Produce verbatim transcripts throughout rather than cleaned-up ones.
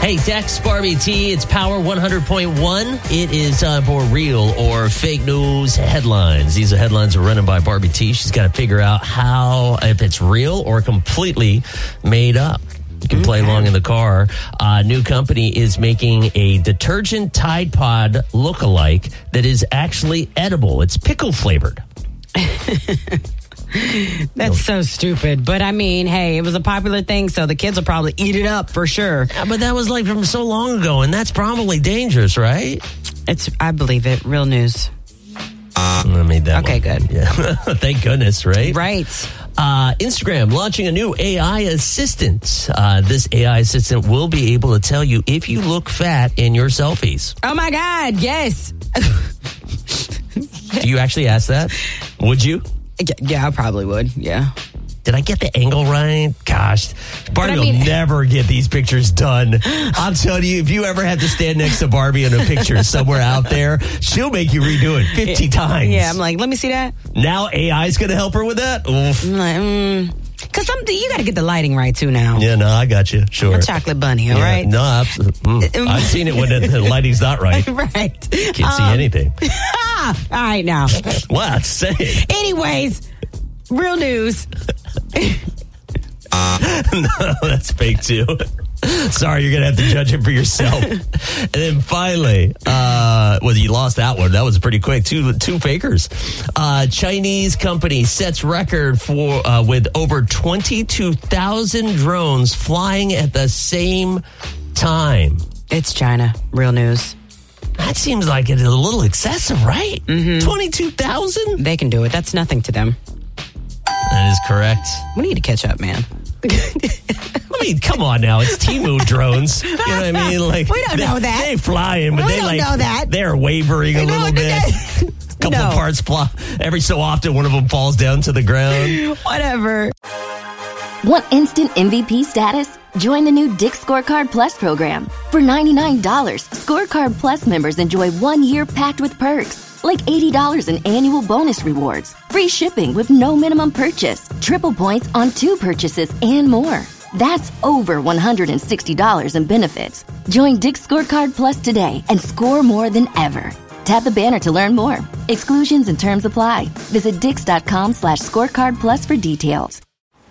Hey, Dex, Barbie T, it's Power one hundred point one. It is time for real or fake news headlines. These are headlines are running by Barbie T. She's got to figure out how, if it's real or completely made up. You can play along in the car. A uh, new company is making a detergent Tide Pod lookalike that is actually edible. It's pickle flavored. That's so stupid. But I mean, hey, it was a popular thing, so the kids will probably eat it up for sure. Yeah, but that was like from so long ago, and that's probably dangerous, right? It's, I believe it. Real news. I made that Okay, one. good. Yeah. Thank goodness, right? Right. Uh, Instagram launching a new A I assistant. Uh, this A I assistant will be able to tell you if you look fat in your selfies. Oh, my God. Yes. Do you actually ask that? Would you? Yeah, I probably would. Yeah. Did I get the angle right? Gosh, Barbie I mean, will never get these pictures done. I'm telling you, if you ever have to stand next to Barbie in a picture somewhere out there, she'll make you redo it fifty times. Yeah, I'm like, let me see that. Now A I's going to help her with that? Oof. I'm like, mm. Because something you got to get the lighting right, too, now. Yeah, no, I got you. Sure. A chocolate bunny, all yeah, right? No, absolutely. Mm. I've seen it when the, the lighting's not right. Right. Can't um, see anything. All right, now. What? Say it. Anyways, real news. No, that's fake too. Sorry, you're going to have to judge it for yourself. And then finally, uh, well, you lost that one. That was pretty quick. Two two fakers. Uh, Chinese company sets record for uh, with over twenty-two thousand drones flying at the same time. It's China. Real news. That seems like it's a little excessive, right? Mm-hmm. twenty-two thousand? They can do it. That's nothing to them. That is correct. We need to catch up, man. I mean, come on now. It's Temu drones. You know what I mean? Like, we don't they, know that. They flying, but we they don't like know that. They're wavering a no, little no, bit. no. A couple No. of parts fly. Every so often, one of them falls down to the ground. Whatever. Want instant M V P status? Join the new Dick's Scorecard Plus program. For ninety-nine dollars, Scorecard Plus members enjoy one year packed with perks, like eighty dollars in annual bonus rewards, free shipping with no minimum purchase, triple points on two purchases, and more. That's over one hundred sixty dollars in benefits. Join Dick's Scorecard Plus today and score more than ever. Tap the banner to learn more. Exclusions and terms apply. Visit dix.com slash scorecard plus for details.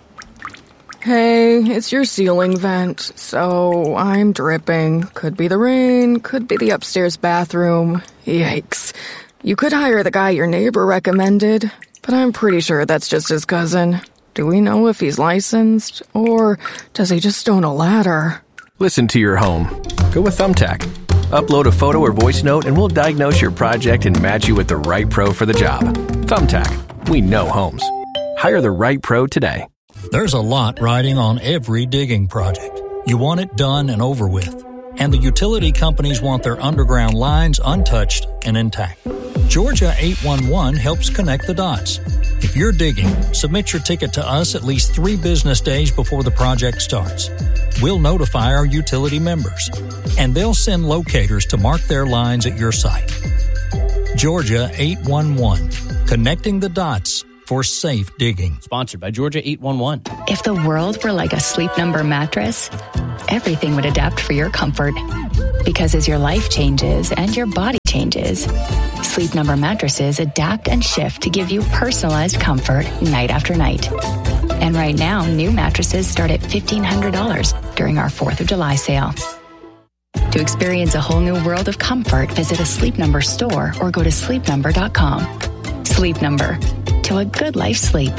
Hey, it's your ceiling vent, so I'm dripping. Could be the rain, could be the upstairs bathroom. Yikes. You could hire the guy your neighbor recommended, but I'm pretty sure that's just his cousin. Do we know if he's licensed, or does he just own a ladder? Listen to your home. Go with Thumbtack. Upload a photo or voice note and we'll diagnose your project and match you with the right pro for the job. Thumbtack. We know homes. Hire the right pro today. There's a lot riding on every digging project. You want it done and over with. And the utility companies want their underground lines untouched and intact. Georgia eight one one helps connect the dots. If you're digging, submit your ticket to us at least three business days before the project starts. We'll notify our utility members, and they'll send locators to mark their lines at your site. Georgia eight one one, connecting the dots for safe digging. Sponsored by Georgia eight one one. If the world were like a Sleep Number mattress, everything would adapt for your comfort. Because as your life changes and your body changes, Sleep Number mattresses adapt and shift to give you personalized comfort night after night. And right now, new mattresses start at fifteen hundred dollars during our fourth of July sale. To experience a whole new world of comfort, visit a Sleep Number store or go to sleep number dot com. Sleep Number. To a good life sleep.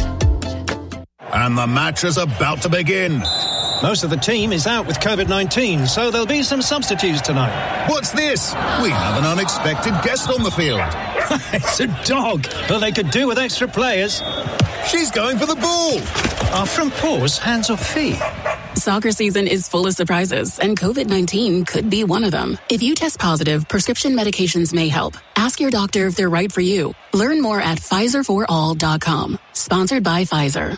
And the match is about to begin. Most of the team is out with covid nineteen, so there'll be some substitutes tonight. What's this? We have an unexpected guest on the field. It's a dog, but they could do with extra players. She's going for the ball. Our front paws, hands or feet? Soccer season is full of surprises, and covid nineteen could be one of them. If you test positive, prescription medications may help. Ask your doctor if they're right for you. Learn more at Pfizer for all dot com. Sponsored by Pfizer.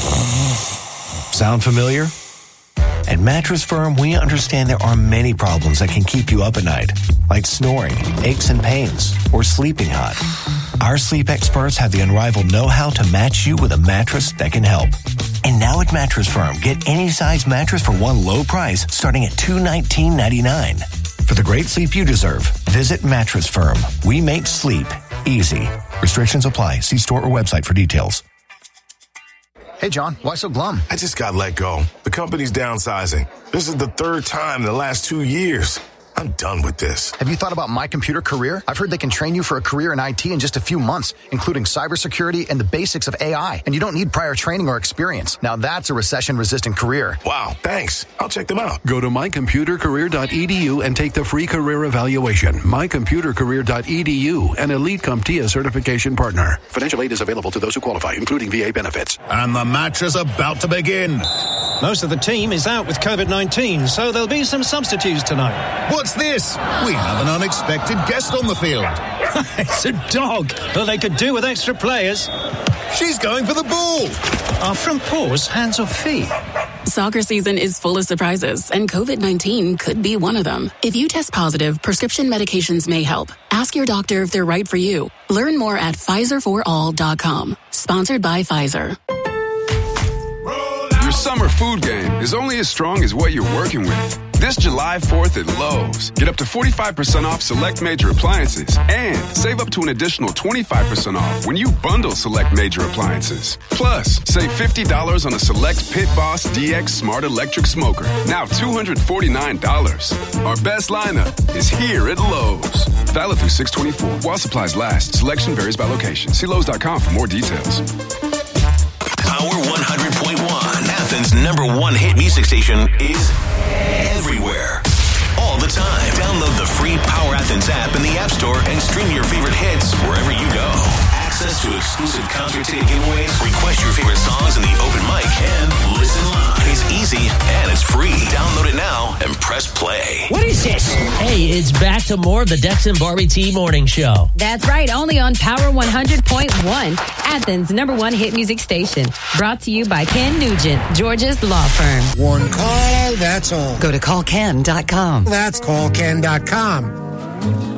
Sound familiar? At Mattress Firm, we understand there are many problems that can keep you up at night, like snoring, aches and pains, or sleeping hot. Our sleep experts have the unrivaled know-how to match you with a mattress that can help. And now at Mattress Firm, get any size mattress for one low price starting at two hundred nineteen dollars and ninety-nine cents. For the great sleep you deserve, visit Mattress Firm. We make sleep easy. Restrictions apply. See store or website for details. Hey, John, why so glum? I just got let go. The company's downsizing. This is the third time in the last two years. I'm done with this. Have you thought about My Computer Career? I've heard they can train you for a career in I T in just a few months, including cybersecurity and the basics of A I. And you don't need prior training or experience. Now that's a recession-resistant career. Wow, thanks. I'll check them out. Go to my computer career dot e d u and take the free career evaluation. my computer career dot e d u, an Elite CompTIA certification partner. Financial aid is available to those who qualify, including V A benefits. And the match is about to begin. Most of the team is out with COVID nineteen, so there'll be some substitutes tonight. What's this? We have an unexpected guest on the field. It's a dog. Well, they could do with extra players. She's going for the ball. Are front paws hands or feet? Soccer season is full of surprises, and COVID nineteen could be one of them. If you test positive, prescription medications may help. Ask your doctor if they're right for you. Learn more at Pfizer for all dot com. Sponsored by Pfizer. Your summer food game is only as strong as what you're working with. This July fourth at Lowe's, get up to forty-five percent off select major appliances and save up to an additional twenty-five percent off when you bundle select major appliances. Plus, save fifty dollars on a select Pit Boss D X Smart Electric Smoker, now two hundred forty-nine dollars. Our best lineup is here at Lowe's. Valid through six twenty-four. While supplies last, selection varies by location. See Lowe's dot com for more details. Power one hundred point one, Athens' number one hit music station, is everywhere, all the time. Download the free Power Athens app in the App Store and stream your favorite hits wherever you go. Access to exclusive concert ticket giveaways, request your favorite songs in the open mic, and listen live. It's easy and it's free. Download it now and press play. What is this? Hey, it's back to more of the Dex and Barbie T Morning Show. That's right, only on Power one hundred point one, Athens' number one hit music station. Brought to you by Ken Nugent, Georgia's law firm. One call, that's all. Go to call ken dot com. That's call ken dot com.